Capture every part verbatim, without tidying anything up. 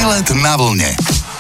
Výlet na vlne.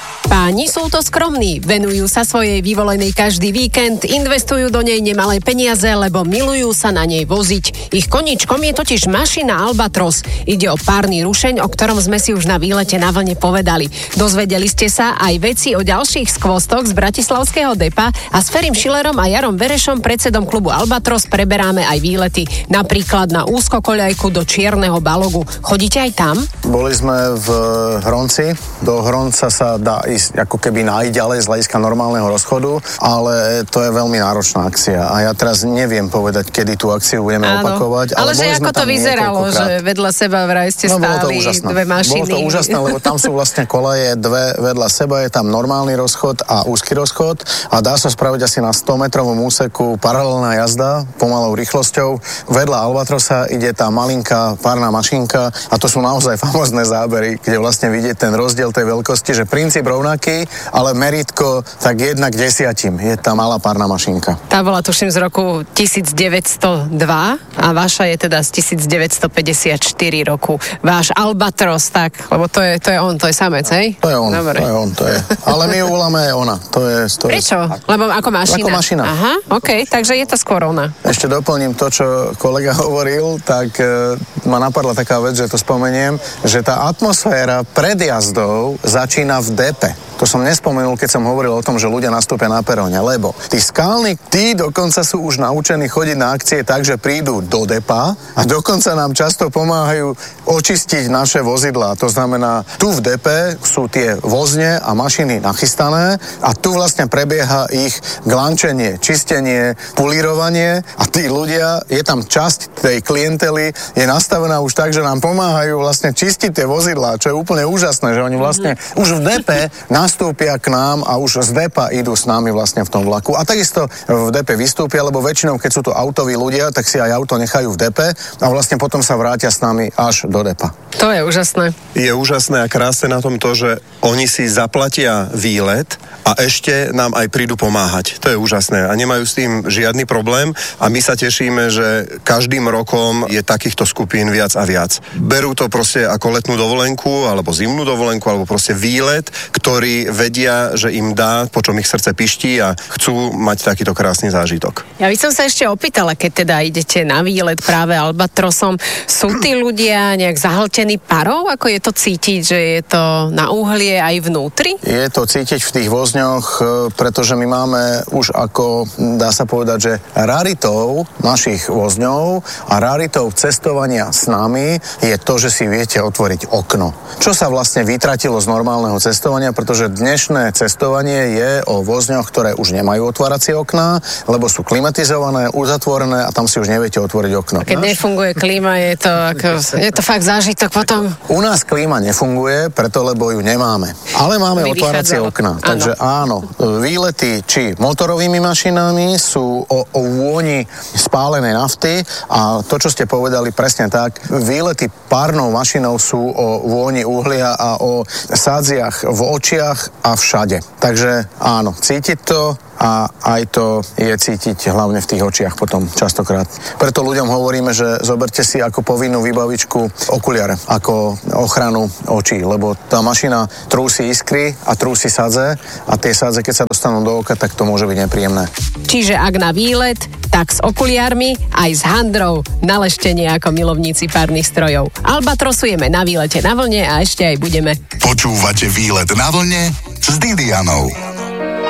Páni sú to skromní, venujú sa svojej vyvolenej každý víkend, investujú do nej nemalé peniaze, lebo milujú sa na nej voziť. Ich koníčkom je totiž mašina Albatros. Ide o párny rušeň, o ktorom sme si už na výlete na vlne povedali. Dozvedeli ste sa aj veci o ďalších skvostoch z bratislavského depa a s Ferim Schillerom a Jarom Verešom, predsedom klubu Albatros, preberáme aj výlety. Napríklad na úzkokoľajku do Čierneho Balogu. Chodíte aj tam? Boli sme v Hronci. Do Hronca sa dá ako keby najďalej z hľadiska normálneho rozchodu, ale to je veľmi náročná akcia a ja teraz neviem povedať, kedy tú akciu budeme Áno. opakovať. Ale, ale že ako to vyzeralo, že vedľa seba vraj ste no, stáli dve mašiny. Bolo to úžasné, lebo tam sú vlastne kolaje dve vedľa seba, je tam normálny rozchod a úzky rozchod a dá sa spraviť asi na sto metrovom úseku paralelná jazda pomalou rýchlosťou. Vedľa Albatrosa ide tá malinká párna mašinka a to sú naozaj famózne zábery, kde vlastne vidieť ten rozdiel tej veľkosti, že princíp rovnaký, ale meritko tak jedna k desiatim. Je tá malá párna mašinka. Tá bola tuším z roku devätnásťstodva a vaša je teda z devätnásťstopäťdesiatštyri roku. Váš Albatros, tak, lebo to je, to je on, to je samec, hej? To je on, Dobre. to je on, to je. Ale my ju voláme aj ona. To je, to Prečo? Je... Lebo ako mašina? Ako mašina. Aha, okej, okay, takže je to skôr ona. Ešte doplním to, čo kolega hovoril, tak e, ma napadla taká vec, že to spomeniem, že tá atmosféra pred jazdou začína v depe. To som nespomenul, keď som hovoril o tom, že ľudia nastúpia na peróne, lebo tí skalní, tí dokonca sú už naučení chodiť na akcie tak, že prídu do depa a dokonca nám často pomáhajú očistiť naše vozidlá. To znamená, tu v depe sú tie vozne a mašiny nachystané a tu vlastne prebieha ich glančenie, čistenie, pulírovanie a tí ľudia, je tam časť tej klientely, je nastavená už tak, že nám pomáhajú vlastne čistiť tie vozidlá, čo je úplne úžasné, že oni vlastne mm-hmm. už v depe nastúpia k nám a už z depa idú s nami vlastne v tom vlaku. A takisto v depe vystúpia, lebo väčšinou, keď sú to autoví ľudia, tak si aj auto nechajú v depe a vlastne potom sa vrátia s nami až do depa. To je úžasné. Je úžasné a krásne na tom to, že oni si zaplatia výlet a ešte nám aj prídu pomáhať. To je úžasné a nemajú s tým žiadny problém a my sa tešíme, že každým rokom je takýchto skupín viac a viac. Berú to proste ako letnú dovolenku alebo zimnú dovolenku alebo proste výlet, ktorý vedia, že im dá, po čom ich srdce piští a chcú mať takýto krásny zážitok. Ja by som sa ešte opýtala, keď teda idete na výlet práve Albatrosom, sú tí ľudia nejak zahltení parou? Ako je to cítiť, že je to na uhlie aj vnútri? Je to cítiť v tých vozňoch, pretože my máme už ako, dá sa povedať, že raritou našich vozňov a raritou cestovania s nami je to, že si viete otvoriť okno. Čo sa vlastne vytratilo z normálneho cestovania, pretože dnešné cestovanie je o vozňoch, ktoré už nemajú otváracie okná, lebo sú klimatizované, uzatvorené a tam si už neviete otvoriť okno. A keď Náš? nefunguje klíma, je to, ako, je to fakt zážitok potom? U nás klíma nefunguje, preto lebo ju nemáme. Ale máme otváracie okná. Takže áno, výlety či motorovými mašinami sú o, o vôni spálenej nafty a to, čo ste povedali presne tak, výlety párnou mašinou sú o vôni uhlia a o sádziach v očiach a všade. Takže áno, cítiť to a aj to je cítiť hlavne v tých očiach potom častokrát. Preto ľuďom hovoríme, že zoberte si ako povinnú vybavičku okuliare, ako ochranu očí, lebo tá mašina trúsi iskry a trúsi sadze a tie sadze, keď sa dostanú do oka, tak to môže byť nepríjemné. Čiže ak na výlet, tak s okuliármi aj s handrou na leštenie ako milovníci párnych strojov. Albatrosujeme na výlete na vlne a ešte aj budeme. Počúvate Výlet na vlne s Didianou.